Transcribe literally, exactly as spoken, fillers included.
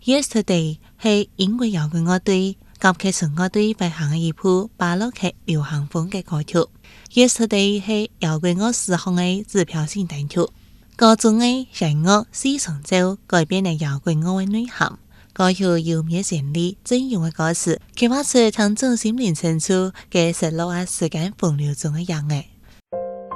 Yesterday 係英國搖滾樂隊甲克純樂隊發行嘅一部巴洛克流行風嘅歌曲。Yesterday 係搖滾樂史上嘅指標性單曲，歌中嘅音樂四重奏改變了搖滾樂嘅內涵。歌曲優美旋律、雋永嘅歌詞，刻畫出從掌心靈深處嘅失落啊時間洪流中嘅樣嘅。